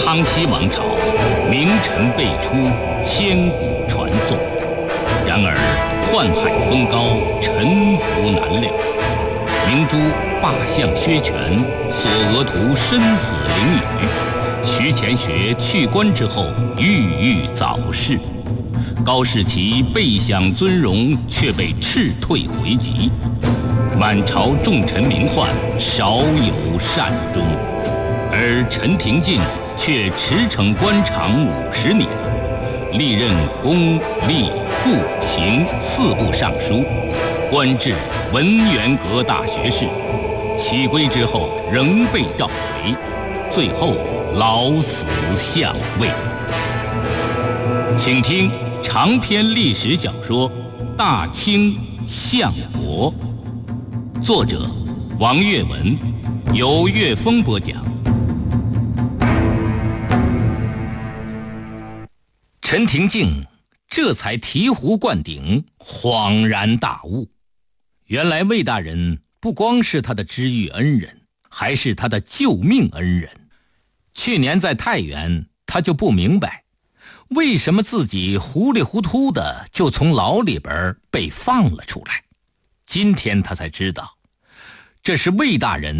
康熙王朝，名臣辈出，千古传颂。然而宦海风高，沉浮难料。明珠罢相削权，索额图身死囹圄。徐乾学去官之后，郁早逝。高士奇备享尊荣，却被斥退回籍。满朝重臣名宦，少有善终。而陈廷敬却驰骋官场50年，历任工、吏、户、刑4部尚书，官至文渊阁大学士。起归之后仍被召回，最后老死相位。请听长篇历史小说《大清相国》，作者王岳文，由岳峰播讲。陈廷敬这才醍醐灌顶，恍然大悟，原来魏大人不光是他的知遇恩人，还是他的救命恩人。去年在太原，他就不明白为什么自己糊里糊涂的就从牢里边被放了出来。今天他才知道，这是魏大人